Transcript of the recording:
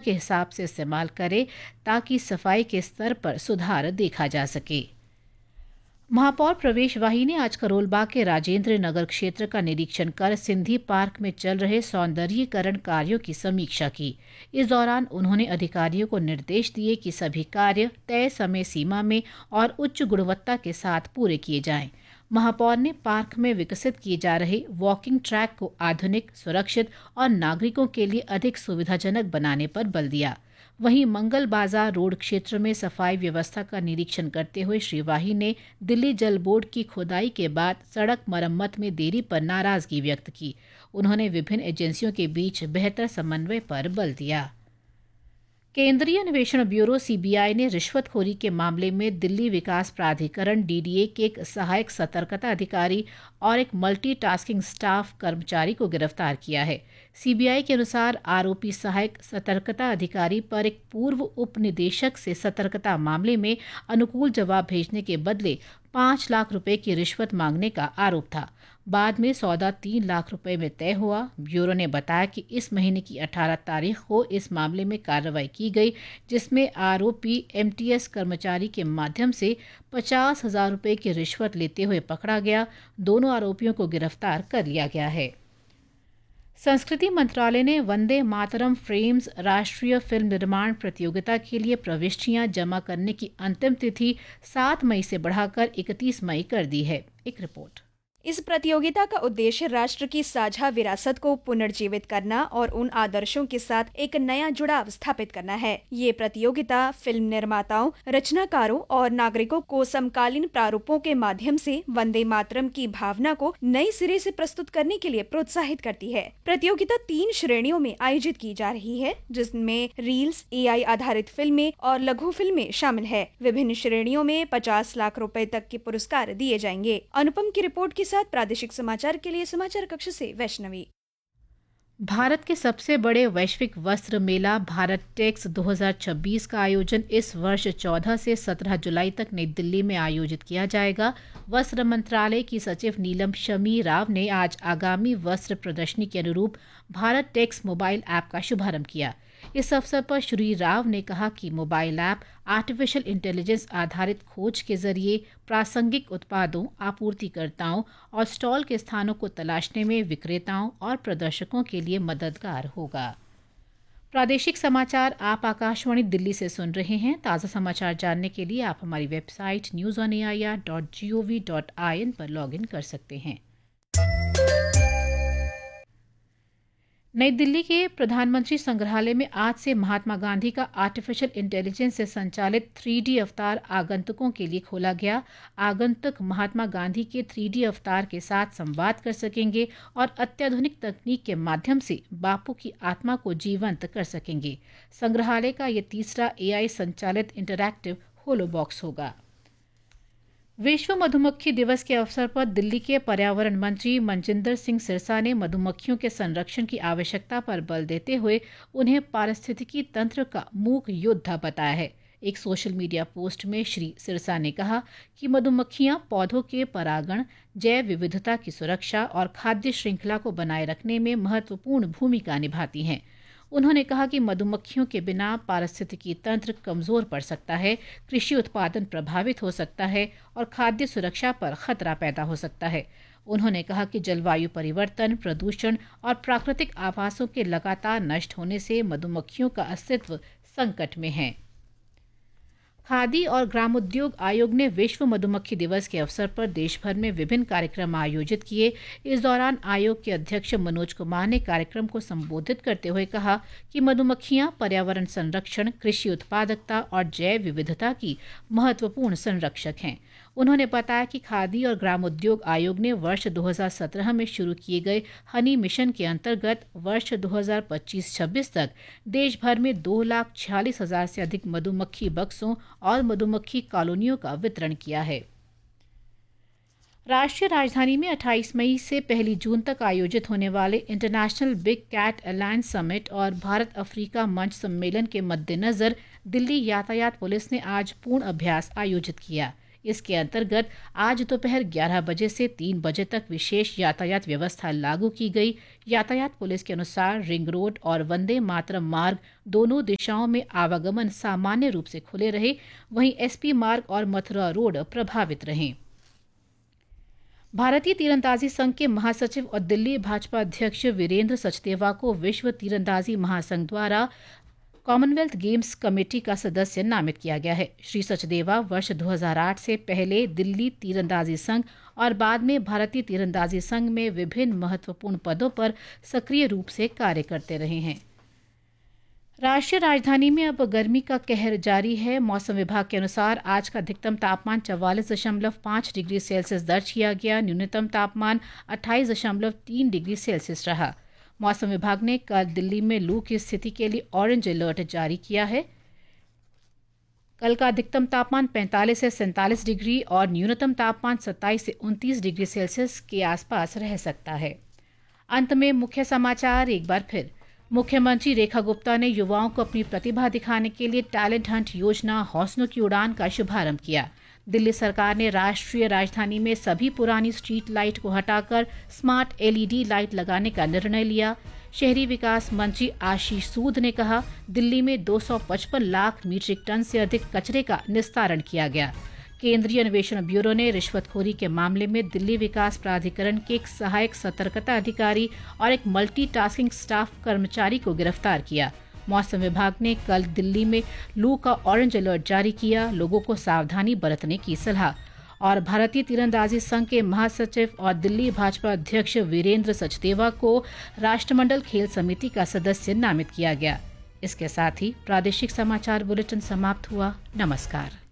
के हिसाब से इस्तेमाल करे ताकि सफाई के स्तर पर सुधार देखा जा सके। महापौर प्रवेश वाही ने आज करोलबाग के राजेंद्र नगर क्षेत्र का निरीक्षण कर सिंधी पार्क में चल रहे सौंदर्यीकरण कार्यों की समीक्षा की। इस दौरान उन्होंने अधिकारियों को निर्देश दिए कि सभी कार्य तय समय सीमा में और उच्च गुणवत्ता के साथ पूरे किए जाएं। महापौर ने पार्क में विकसित किए जा रहे वॉकिंग ट्रैक को आधुनिक, सुरक्षित और नागरिकों के लिए अधिक सुविधाजनक बनाने पर बल दिया। वहीं मंगल बाजार रोड क्षेत्र में सफाई व्यवस्था का निरीक्षण करते हुए श्री वाही ने दिल्ली जल बोर्ड की खुदाई के बाद सड़क मरम्मत में देरी पर नाराजगी व्यक्त की। उन्होंने विभिन्न एजेंसियों के बीच बेहतर समन्वय पर बल दिया। केंद्रीय अन्वेषण ब्यूरो सीबीआई ने रिश्वतखोरी के मामले में दिल्ली विकास प्राधिकरण डीडीए के एक सहायक सतर्कता अधिकारी और एक मल्टीटास्किंग स्टाफ कर्मचारी को गिरफ्तार किया है। सीबीआई के अनुसार आरोपी सहायक सतर्कता अधिकारी पर एक पूर्व उप निदेशक से सतर्कता मामले में अनुकूल जवाब भेजने के बदले 5 लाख रुपए की रिश्वत मांगने का आरोप था। बाद में सौदा 3 लाख रुपए में तय हुआ। ब्यूरो ने बताया कि इस महीने की 18 तारीख को इस मामले में कार्रवाई की गई, जिसमें आरोपी एमटीएस कर्मचारी के माध्यम से 50,000 रुपए की रिश्वत लेते हुए पकड़ा गया। दोनों आरोपियों को गिरफ्तार कर लिया गया है। संस्कृति मंत्रालय ने वंदे मातरम फ्रेम्स राष्ट्रीय फिल्म निर्माण प्रतियोगिता के लिए प्रविष्टियां जमा करने की अंतिम तिथि 7 मई से बढ़ाकर 31 मई कर दी है। एक रिपोर्ट। इस प्रतियोगिता का उद्देश्य राष्ट्र की साझा विरासत को पुनर्जीवित करना और उन आदर्शों के साथ एक नया जुड़ाव स्थापित करना है। ये प्रतियोगिता फिल्म निर्माताओं, रचनाकारों और नागरिकों को समकालीन प्रारूपों के माध्यम से वंदे मातरम की भावना को नए सिरे से प्रस्तुत करने के लिए प्रोत्साहित करती है। प्रतियोगिता 3 श्रेणियों में आयोजित की जा रही है, जिसमें रील्स, एआई आधारित फिल्में और लघु फिल्में शामिल है। विभिन्न श्रेणियों में 50 लाख रुपए तक के पुरस्कार दिए जाएंगे। अनुपम की रिपोर्ट के साथ प्रादेशिक समाचार के लिए समाचार कक्ष से वैष्णवी। भारत के सबसे बड़े वैश्विक वस्त्र मेला भारत टेक्स 2026 का आयोजन इस वर्ष 14 से 17 जुलाई तक नई दिल्ली में आयोजित किया जाएगा। वस्त्र मंत्रालय की सचिव नीलम शमी राव ने आज आगामी वस्त्र प्रदर्शनी के अनुरूप भारत टेक्स मोबाइल ऐप का शुभारंभ किया। इस अवसर पर श्री राव ने कहा कि मोबाइल ऐप आर्टिफिशियल इंटेलिजेंस आधारित खोज के जरिए प्रासंगिक उत्पादों, आपूर्तिकर्ताओं और स्टॉल के स्थानों को तलाशने में विक्रेताओं और प्रदर्शकों के लिए मददगार होगा। प्रादेशिक समाचार आप आकाशवाणी दिल्ली से सुन रहे हैं। ताज़ा समाचार जानने के लिए आप हमारी वेबसाइट newsonair.gov.in पर लॉगिन कर सकते हैं। नई दिल्ली के प्रधानमंत्री संग्रहालय में आज से महात्मा गांधी का आर्टिफिशियल इंटेलिजेंस से संचालित 3D अवतार आगंतुकों के लिए खोला गया। आगंतुक महात्मा गांधी के 3D अवतार के साथ संवाद कर सकेंगे और अत्याधुनिक तकनीक के माध्यम से बापू की आत्मा को जीवंत कर सकेंगे। संग्रहालय का ये तीसरा AI संचालित इंटरैक्टिव होलो बॉक्स होगा। विश्व मधुमक्खी दिवस के अवसर पर दिल्ली के पर्यावरण मंत्री मनजिंदर सिंह सिरसा ने मधुमक्खियों के संरक्षण की आवश्यकता पर बल देते हुए उन्हें पारिस्थितिकी तंत्र का मूक योद्धा बताया है। एक सोशल मीडिया पोस्ट में श्री सिरसा ने कहा कि मधुमक्खियां पौधों के परागण, जैव विविधता की सुरक्षा और खाद्य श्रृंखला को बनाए रखने में महत्वपूर्ण भूमिका निभाती हैं। उन्होंने कहा कि मधुमक्खियों के बिना पारिस्थितिकी तंत्र कमजोर पड़ सकता है, कृषि उत्पादन प्रभावित हो सकता है और खाद्य सुरक्षा पर खतरा पैदा हो सकता है। उन्होंने कहा कि जलवायु परिवर्तन, प्रदूषण और प्राकृतिक आवासों के लगातार नष्ट होने से मधुमक्खियों का अस्तित्व संकट में है। खादी और ग्रामोद्योग आयोग ने विश्व मधुमक्खी दिवस के अवसर पर देश भर में विभिन्न कार्यक्रम आयोजित किए। इस दौरान आयोग के अध्यक्ष मनोज कुमार ने कार्यक्रम को संबोधित करते हुए कहा कि मधुमक्खियां पर्यावरण संरक्षण, कृषि उत्पादकता और जैव विविधता की महत्वपूर्ण संरक्षक हैं। उन्होंने बताया कि खादी और ग्रामोद्योग आयोग ने वर्ष 2017 में शुरू किए गए हनी मिशन के अंतर्गत वर्ष 2025-26 तक देश भर में 2,46,000 से अधिक मधुमक्खी बक्सों और मधुमक्खी कॉलोनियों का वितरण किया है। राष्ट्रीय राजधानी में 28 मई से 1 जून तक आयोजित होने वाले international big cat alliance summit और भारत अफ्रीका मंच सम्मेलन के मद्देनजर दिल्ली यातायात पुलिस ने आज पूर्ण अभ्यास आयोजित किया। इसके अंतर्गत आज दोपहर 11 बजे से 3 बजे तक विशेष यातायात व्यवस्था लागू की गई। यातायात पुलिस के अनुसार रिंग रोड और वंदे मातरम मार्ग दोनों दिशाओं में आवागमन सामान्य रूप से खुले रहे, वहीं एसपी मार्ग और मथुरा रोड प्रभावित रहे। भारतीय तीरंदाजी संघ के महासचिव और दिल्ली भाजपा अध्यक्ष वीरेंद्र सचदेवा को विश्व तीरंदाजी महासंघ द्वारा कॉमनवेल्थ गेम्स कमेटी का सदस्य नामित किया गया है। श्री सचदेवा वर्ष 2008 से पहले दिल्ली तीरंदाजी संघ और बाद में भारतीय तीरंदाजी संघ में विभिन्न महत्वपूर्ण पदों पर सक्रिय रूप से कार्य करते रहे हैं। राष्ट्रीय राजधानी में अब गर्मी का कहर जारी है। मौसम विभाग के अनुसार आज का अधिकतम तापमान 44.5 डिग्री सेल्सियस दर्ज किया गया। न्यूनतम तापमान 28.3 डिग्री सेल्सियस रहा। मौसम विभाग ने कल दिल्ली में लू की स्थिति के लिए ऑरेंज अलर्ट जारी किया है। कल का अधिकतम तापमान 45 से 47 डिग्री और न्यूनतम तापमान 27 से 29 डिग्री सेल्सियस के आसपास रह सकता है। अंत में मुख्य समाचार एक बार फिर। मुख्यमंत्री रेखा गुप्ता ने युवाओं को अपनी प्रतिभा दिखाने के लिए टैलेंट हंट योजना हौसलों की उड़ान का शुभारंभ किया। दिल्ली सरकार ने राष्ट्रीय राजधानी में सभी पुरानी स्ट्रीट लाइट को हटाकर स्मार्ट एलईडी लाइट लगाने का निर्णय लिया। शहरी विकास मंत्री आशीष सूद ने कहा, दिल्ली में 255 लाख मीट्रिक टन से अधिक कचरे का निस्तारण किया गया। केंद्रीय अन्वेषण ब्यूरो ने रिश्वतखोरी के मामले में दिल्ली विकास प्राधिकरण के एक सहायक सतर्कता अधिकारी और एक मल्टीटास्किंग स्टाफ कर्मचारी को गिरफ्तार किया। मौसम विभाग ने कल दिल्ली में लू का ऑरेंज अलर्ट जारी किया, लोगों को सावधानी बरतने की सलाह। और भारतीय तीरंदाजी संघ के महासचिव और दिल्ली भाजपा अध्यक्ष वीरेंद्र सचदेवा को राष्ट्रमंडल खेल समिति का सदस्य नामित किया गया। इसके साथ ही प्रादेशिक समाचार बुलेटिन समाप्त हुआ। नमस्कार।